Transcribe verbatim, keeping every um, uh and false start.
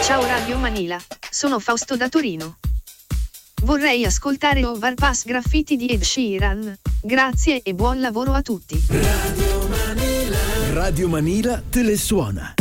Ciao Radio Manila, sono Fausto da Torino. Vorrei ascoltare Overpass Graffiti di Ed Sheeran. Grazie e buon lavoro a tutti. Radio Manila, Radio Manila te le suona.